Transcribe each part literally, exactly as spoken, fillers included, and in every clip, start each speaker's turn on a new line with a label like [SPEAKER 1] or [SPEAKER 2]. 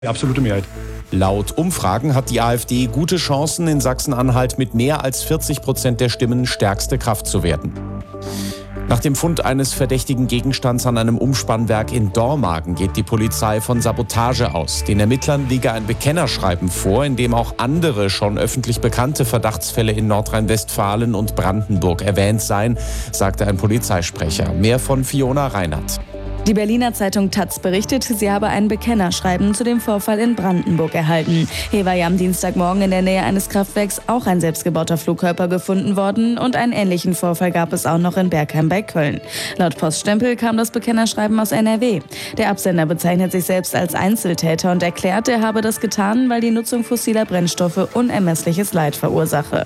[SPEAKER 1] Die absolute Mehrheit.
[SPEAKER 2] Laut Umfragen hat die AfD gute Chancen, in Sachsen-Anhalt mit mehr als vierzig Prozent der Stimmen stärkste Kraft zu werden. Nach dem Fund eines verdächtigen Gegenstands an einem Umspannwerk in Dormagen geht die Polizei von Sabotage aus. Den Ermittlern liege ein Bekennerschreiben vor, in dem auch andere schon öffentlich bekannte Verdachtsfälle in Nordrhein-Westfalen und Brandenburg erwähnt seien, sagte ein Polizeisprecher. Mehr von Fiona Reinhardt.
[SPEAKER 3] Die Berliner Zeitung Taz berichtet, sie habe ein Bekennerschreiben zu dem Vorfall in Brandenburg erhalten. Hier war ja am Dienstagmorgen in der Nähe eines Kraftwerks auch ein selbstgebauter Flugkörper gefunden worden und einen ähnlichen Vorfall gab es auch noch in Bergheim bei Köln. Laut Poststempel kam das Bekennerschreiben aus N R W. Der Absender bezeichnet sich selbst als Einzeltäter und erklärt, er habe das getan, weil die Nutzung fossiler Brennstoffe unermessliches Leid verursache.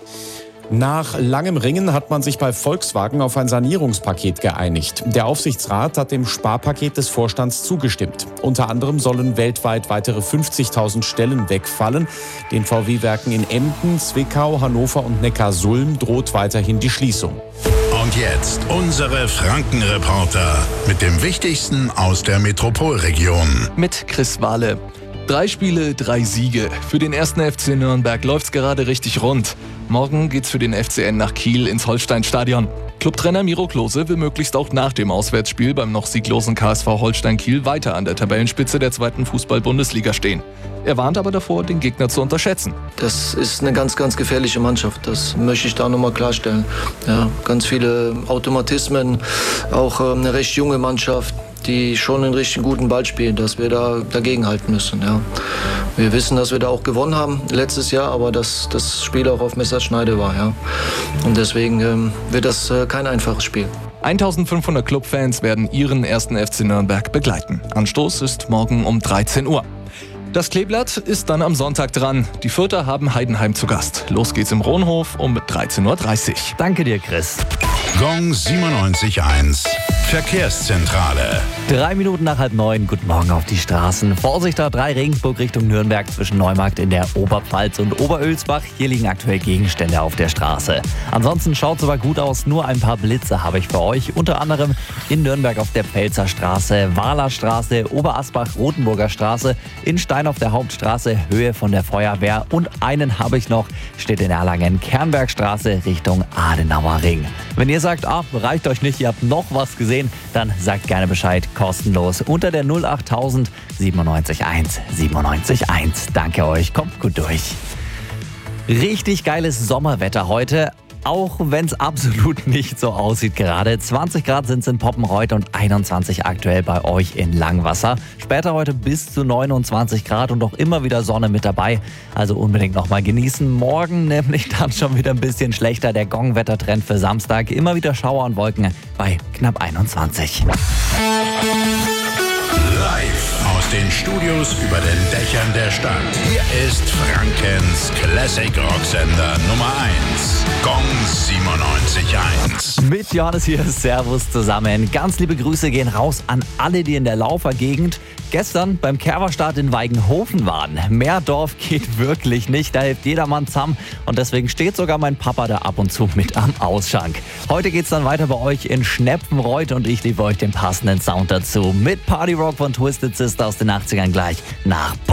[SPEAKER 2] Nach langem Ringen hat man sich bei Volkswagen auf ein Sanierungspaket geeinigt. Der Aufsichtsrat hat dem Sparpaket des Vorstands zugestimmt. Unter anderem sollen weltweit weitere fünfzigtausend Stellen wegfallen. Den V W-Werken in Emden, Zwickau, Hannover und Neckarsulm droht weiterhin die Schließung.
[SPEAKER 4] Und jetzt unsere Franken-Reporter mit dem Wichtigsten aus der Metropolregion.
[SPEAKER 5] Mit Chris Wahle. Drei Spiele, drei Siege. Für den ersten F C Nürnberg läuft's gerade richtig rund. Morgen geht's für den F C N nach Kiel ins Holstein-Stadion. Clubtrainer Miro Klose will möglichst auch nach dem Auswärtsspiel beim noch sieglosen K S V Holstein Kiel weiter an der Tabellenspitze der zweiten Fußball-Bundesliga stehen. Er warnt aber davor, den Gegner zu unterschätzen.
[SPEAKER 6] Das ist eine ganz, ganz gefährliche Mannschaft. Das möchte ich da nochmal klarstellen. Ja, ganz viele Automatismen, auch äh, eine recht junge Mannschaft, die schon einen richtig guten Ball spielen, dass wir da dagegen halten müssen. Ja. Wir wissen, dass wir da auch gewonnen haben letztes Jahr, aber dass das Spiel auch auf Messerschneide war. Ja. Und deswegen ähm, wird das äh, kein einfaches Spiel.
[SPEAKER 5] eintausendfünfhundert Clubfans werden ihren ersten F C Nürnberg begleiten. Anstoß ist morgen um dreizehn Uhr. Das Kleeblatt ist dann am Sonntag dran. Die Fürther haben Heidenheim zu Gast. Los geht's im Rohnhof um dreizehn Uhr dreißig.
[SPEAKER 7] Danke dir, Chris.
[SPEAKER 4] Gong siebenundneunzig Komma eins. Verkehrszentrale.
[SPEAKER 7] Drei Minuten nach halb neun. Guten Morgen auf die Straßen. Vorsicht A drei Regensburg Richtung Nürnberg zwischen Neumarkt in der Oberpfalz und Oberölsbach. Hier liegen aktuell Gegenstände auf der Straße. Ansonsten schaut es aber gut aus. Nur ein paar Blitze habe ich für euch. Unter anderem in Nürnberg auf der Pfälzer Straße, Wahler Straße, Oberasbach, Rotenburger Straße, in Stein auf der Hauptstraße, Höhe von der Feuerwehr. Und einen habe ich noch, steht in Erlangen, Kernbergstraße Richtung Adenauer Ring. Wenn ihr sagt, ah, reicht euch nicht, ihr habt noch was gesehen, dann sagt gerne Bescheid, kostenlos unter der null achttausend siebenundneunzig eins siebenundneunzig eins. Danke euch, kommt gut durch. Richtig geiles Sommerwetter heute, auch wenn es absolut nicht so aussieht gerade. zwanzig Grad sind es in Poppenreuth und einundzwanzig aktuell bei euch in Langwasser. Später heute bis zu neunundzwanzig Grad und auch immer wieder Sonne mit dabei. Also unbedingt nochmal genießen. Morgen nämlich dann schon wieder ein bisschen schlechter. Der Gong-Wettertrend für Samstag. Immer wieder Schauer und Wolken bei knapp einundzwanzig.
[SPEAKER 4] Live aus den Studios über den Dächern der Stadt. Hier ist Frankens Classic Rocksender Nummer eins. Gong siebenundneunzig Komma eins.
[SPEAKER 7] Mit Johannes hier, Servus zusammen. Ganz liebe Grüße gehen raus an alle, die in der Laufergegend gestern beim Kerberstart in Weigenhofen waren. Mehr Dorf geht wirklich nicht, da hilft jedermann zusammen und deswegen steht sogar mein Papa da ab und zu mit am Ausschank. Heute geht's dann weiter bei euch in Schneppenreuth und ich liebe euch den passenden Sound dazu mit Party Rock von Twisted Sister aus den achtzigern gleich nach